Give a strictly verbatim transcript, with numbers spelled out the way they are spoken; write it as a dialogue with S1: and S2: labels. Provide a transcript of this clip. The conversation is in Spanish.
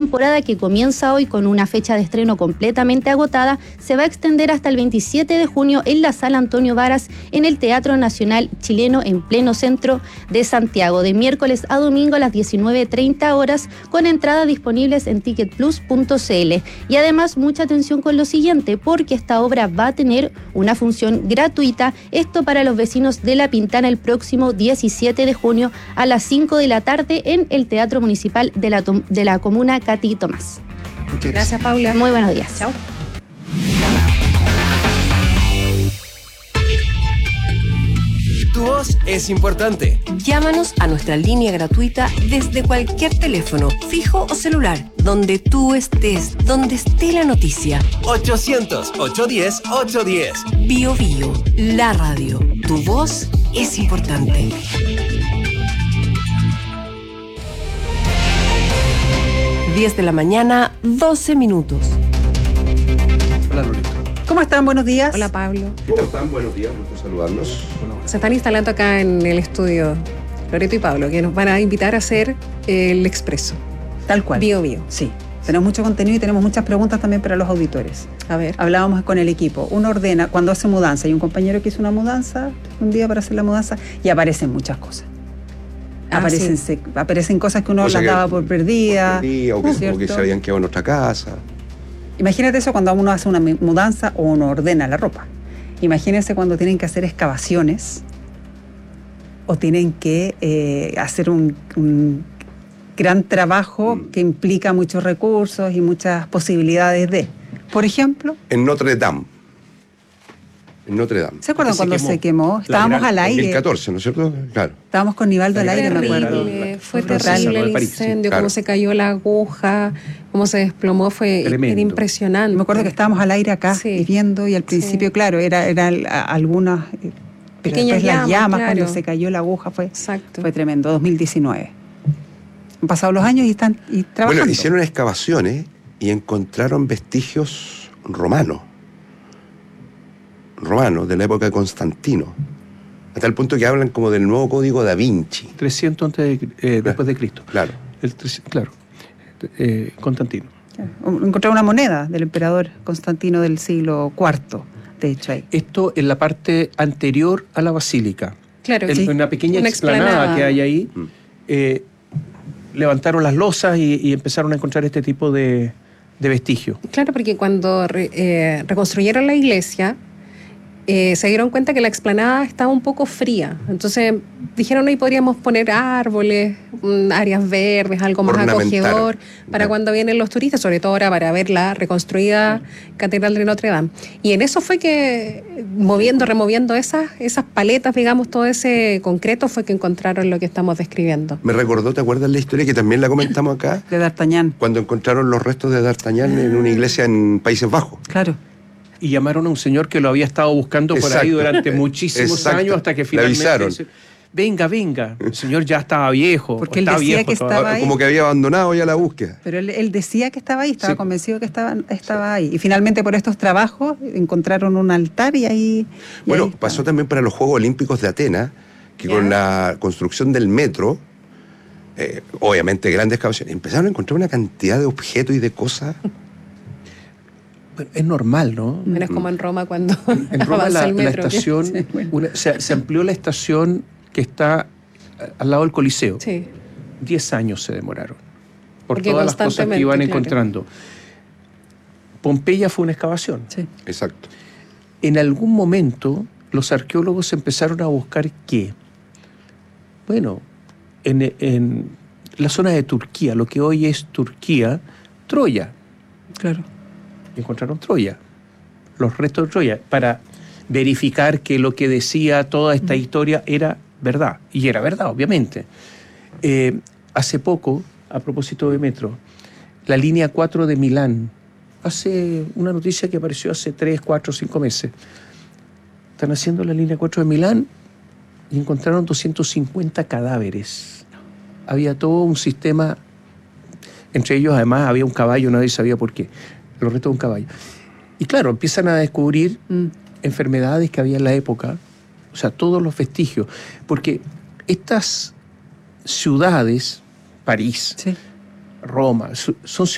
S1: temporada, que comienza hoy con una fecha de estreno completamente agotada, se va a extender hasta el veintisiete de junio en la Sala Antonio Varas, en el Teatro Nacional Chileno, en pleno centro de Santiago, de miércoles a domingo a las diecinueve treinta horas, con entradas disponibles en ticket plus punto c l. Y además, mucha atención con lo siguiente, porque esta obra va a tener una función gratuita, esto para los vecinos de La Pintana, el próximo diecisiete de junio a las cinco de la tarde en el Teatro Municipal de la, de la Comuna Cati Tomás.
S2: Muchas gracias, Paula.
S1: Muy buenos días.
S2: Chao.
S3: Tu voz es importante.
S4: Llámanos a nuestra línea gratuita desde cualquier teléfono, fijo o celular, donde tú estés, donde esté la noticia.
S3: ochocientos, ochocientos diez, ochocientos diez.
S4: Bio Bio, la radio. Tu voz es importante. diez de la mañana, doce minutos.
S5: Hola, Lorito.
S2: ¿Cómo están? Buenos días.
S5: Hola, Pablo.
S6: ¿Cómo están? Buenos días, gusto saludarlos.
S5: Bueno, se están instalando acá en el estudio Loreto y Pablo, que nos van a invitar a hacer el expreso.
S2: Tal cual.
S5: Bio Bio.
S2: Sí. Tenemos mucho contenido y tenemos muchas preguntas también para los auditores.
S5: A ver.
S2: Hablábamos con el equipo. Uno ordena cuando hace mudanza. Hay un compañero que hizo una mudanza un día para hacer la mudanza y aparecen muchas cosas.
S5: Ah,
S2: aparecen,
S5: sí.
S2: se, aparecen cosas que uno
S6: O sea
S2: las
S6: que-
S2: daba por perdidas.
S6: Por perdida, o, que,
S2: ¿cierto?
S6: o que se habían quedado en nuestra casa.
S2: Imagínate eso cuando uno hace una mudanza o uno ordena la ropa. Imagínense cuando tienen que hacer excavaciones o tienen que eh, hacer un, un gran trabajo
S6: Mm.
S2: que implica muchos recursos y muchas posibilidades de. Por ejemplo,
S6: En Notre Dame. En Notre Dame.
S2: ¿se acuerdan
S5: Se
S2: cuando
S5: quemó.
S2: se quemó?
S5: La
S2: Estábamos
S5: gran-
S2: al aire.
S6: dos mil catorce, ¿no es cierto? Claro.
S2: Estábamos con Nivaldo al
S5: Fue
S2: aire, me acuerdo.
S5: terrible, fue
S2: Brutal.
S5: terrible
S6: Lo de
S5: el
S6: París, sí,
S5: incendio,
S6: claro.
S5: cómo se cayó la aguja, cómo se desplomó, fue
S6: Tremendo.
S5: era impresionante.
S2: Yo me acuerdo que estábamos al aire acá
S5: Sí.
S2: y viendo y al principio,
S5: Sí.
S2: claro, era, eran a- algunas eh, pero
S5: Pequeñas
S2: después las
S5: llamas,
S2: llamas
S5: claro.
S2: cuando se cayó la aguja fue,
S5: Exacto.
S2: fue tremendo. dos mil diecinueve. Han pasado los años y están y trabajando.
S6: Bueno, hicieron excavaciones y encontraron vestigios romanos. Romanos, de la época de Constantino. Hasta el punto que hablan como del nuevo código da Vinci.
S7: trescientos antes de, eh, después de Cristo.
S6: Claro.
S7: El, tres- claro. Eh, Constantino.
S2: Encontraron una moneda del emperador Constantino del siglo cuarto, de hecho ahí.
S7: Esto en la parte anterior a la basílica.
S5: Claro,
S7: En
S5: sí.
S7: una pequeña
S5: Una
S7: explanada,
S5: explanada.
S7: que hay ahí.
S6: Mm.
S7: eh, levantaron las losas y, y empezaron a encontrar este tipo de, de vestigios.
S5: Claro, porque cuando re- eh, reconstruyeron la iglesia, eh, se dieron cuenta que la explanada estaba un poco fría. Entonces dijeron, ahí podríamos poner árboles, mm, áreas verdes, algo más
S6: Ornamentar.
S5: acogedor para
S6: Ya.
S5: cuando vienen los turistas, sobre todo ahora para ver la reconstruida Catedral de Notre Dame. Y en eso fue que, eh, moviendo, removiendo esas, esas paletas, digamos, todo ese concreto, fue que encontraron lo que estamos describiendo.
S6: Me recordó, ¿te acuerdas la historia que también la comentamos acá?
S2: De D'Artagnan,
S6: Cuando encontraron los restos de D'Artagnan en una iglesia en Países Bajos.
S2: claro.
S7: Y llamaron a un señor que lo había estado buscando por ahí
S6: Exacto.
S7: durante muchísimos
S6: Exacto.
S7: años hasta que
S6: Le
S7: finalmente
S6: avisaron.
S7: dice, venga, venga. El señor ya estaba viejo.
S2: Porque
S7: o
S2: él
S7: está
S2: decía
S7: viejo
S2: que
S7: todavía.
S2: estaba ahí.
S6: Como que había abandonado ya la búsqueda.
S2: Pero él, él decía que estaba ahí, estaba
S7: Sí.
S2: convencido que estaba, estaba ahí. Y finalmente por estos trabajos encontraron un altar y ahí... y
S6: Bueno,
S2: ahí estaba.
S6: pasó también para los Juegos Olímpicos de Atenas, que
S2: Ya.
S6: con la construcción del metro, eh, obviamente grandes excavaciones, empezaron a encontrar una cantidad de objetos y de cosas.
S7: Bueno, es normal, ¿no?
S5: Bueno, es como en Roma cuando
S7: En Roma
S5: avanza
S7: la,
S5: el
S7: la
S5: metro. ¿qué?
S7: estación,
S2: Sí, bueno.
S7: una- se, se amplió la estación que está eh, al lado del Coliseo.
S5: Sí.
S7: Diez años se demoraron. Por
S5: Porque
S7: todas las cosas que
S5: constantemente,
S7: iban
S5: claro.
S7: encontrando. Pompeya fue una excavación.
S2: Sí.
S6: Exacto.
S7: En algún momento los arqueólogos empezaron a buscar qué. Bueno, en, en la zona de Turquía, lo que hoy es Turquía, Troya.
S2: Claro.
S7: Encontraron Troya, los restos de Troya, para verificar que lo que decía toda esta historia era verdad. Y era verdad, obviamente. Eh, hace poco, a propósito de metro, la línea cuatro de Milán, hace una noticia que apareció hace tres, cuatro, cinco meses. Están haciendo la línea cuatro de Milán y encontraron doscientos cincuenta cadáveres. Había todo un sistema, entre ellos además había un caballo, nadie sabía por qué, los restos de un caballo. Y claro, empiezan a descubrir
S2: Mm.
S7: enfermedades que había en la época, o sea, todos los vestigios, porque estas ciudades, París,
S2: Sí.
S7: Roma, su- son